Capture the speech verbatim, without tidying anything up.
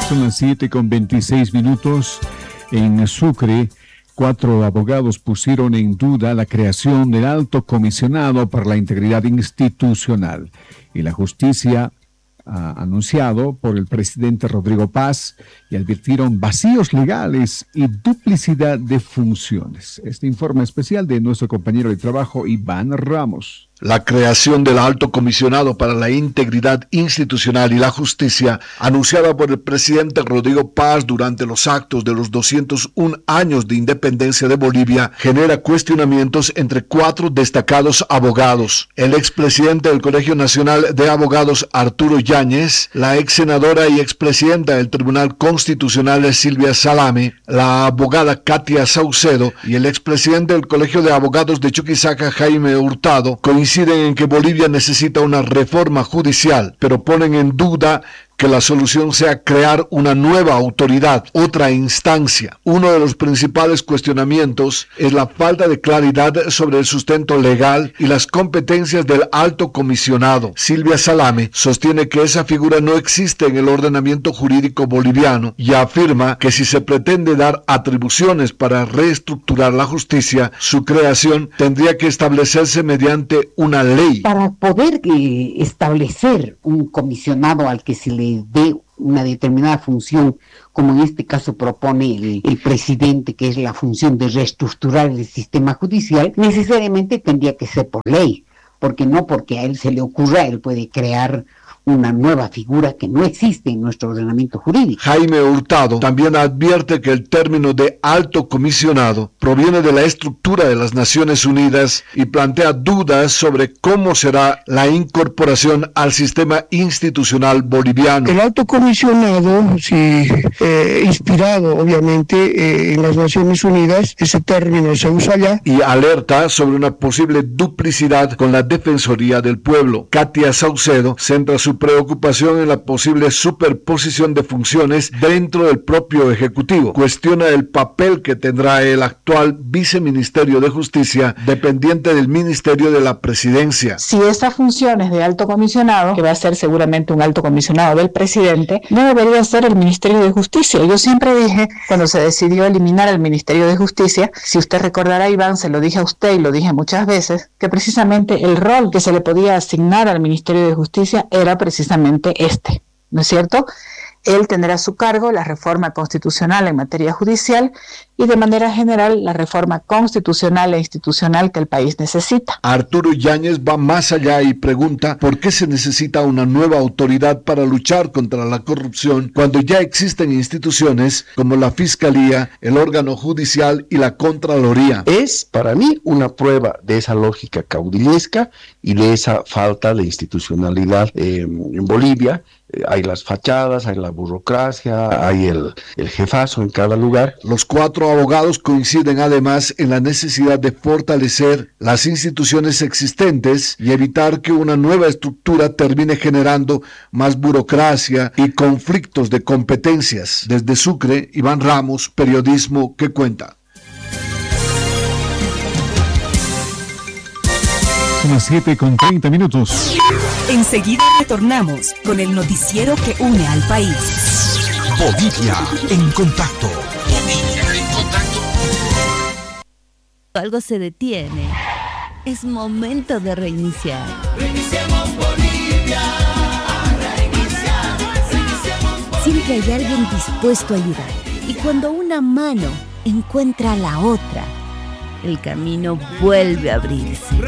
Son las siete con veintiséis minutos. En Sucre, cuatro abogados pusieron en duda la creación del Alto Comisionado para la Integridad Institucional y la Justicia uh, anunciado por el presidente Rodrigo Paz, y advirtieron vacíos legales y duplicidad de funciones. Este informe especial de nuestro compañero de trabajo Iván Ramos. La creación del Alto Comisionado para la Integridad Institucional y la Justicia, anunciada por el presidente Rodrigo Paz durante los actos de los doscientos un años de independencia de Bolivia, genera cuestionamientos entre cuatro destacados abogados: el expresidente del Colegio Nacional de Abogados Arturo Yáñez, la ex senadora y expresidenta del Tribunal Constitucional Silvia Salame, la abogada Katia Saucedo y el expresidente del Colegio de Abogados de Chuquisaca, Jaime Hurtado, coinciden en que Bolivia necesita una reforma judicial, pero ponen en duda que la solución sea crear una nueva autoridad, otra instancia. Uno de los principales cuestionamientos es la falta de claridad sobre el sustento legal y las competencias del Alto Comisionado. Silvia Salame sostiene que esa figura no existe en el ordenamiento jurídico boliviano y afirma que si se pretende dar atribuciones para reestructurar la justicia, su creación tendría que establecerse mediante una ley. Para poder eh, establecer un comisionado al que se le dé una determinada función, como en este caso propone el, el presidente, que es la función de reestructurar el sistema judicial, necesariamente tendría que ser por ley, porque no porque a él se le ocurra, él puede crear una nueva figura que no existe en nuestro ordenamiento jurídico. Jaime Hurtado también advierte que el término de alto comisionado proviene de la estructura de las Naciones Unidas y plantea dudas sobre cómo será la incorporación al sistema institucional boliviano. El alto comisionado, sí, eh, inspirado obviamente eh, en las Naciones Unidas, ese término se usa allá. Y alerta sobre una posible duplicidad con la Defensoría del Pueblo. Katia Saucedo centra su preocupación en la posible superposición de funciones dentro del propio Ejecutivo. Cuestiona el papel que tendrá el actual Viceministerio de Justicia, dependiente del Ministerio de la Presidencia. Si esas funciones de alto comisionado, que va a ser seguramente un alto comisionado del presidente, no debería ser el Ministerio de Justicia. Yo siempre dije, cuando se decidió eliminar el Ministerio de Justicia, si usted recordará, Iván, se lo dije a usted y lo dije muchas veces, que precisamente el rol que se le podía asignar al Ministerio de Justicia era precisamente este, ¿no es cierto? Él tendrá a su cargo la reforma constitucional en materia judicial y de manera general la reforma constitucional e institucional que el país necesita. Arturo Yáñez va más allá y pregunta por qué se necesita una nueva autoridad para luchar contra la corrupción cuando ya existen instituciones como la Fiscalía, el órgano judicial y la Contraloría. Es para mí una prueba de esa lógica caudillesca y de esa falta de institucionalidad eh, en Bolivia. Hay las fachadas, hay la burocracia, hay el, el jefazo en cada lugar. Los cuatro abogados coinciden además en la necesidad de fortalecer las instituciones existentes y evitar que una nueva estructura termine generando más burocracia y conflictos de competencias. Desde Sucre, Iván Ramos, Periodismo que Cuenta. Son las siete con treinta minutos. Enseguida retornamos con el noticiero que une al país. Bolivia en contacto. Bolivia en contacto. Algo se detiene. Es momento de reiniciar. Reiniciemos Bolivia. Reiniciar. Reiniciemos Bolivia. Siempre hay alguien dispuesto a ayudar. Y cuando una mano encuentra a la otra, el camino vuelve a abrirse.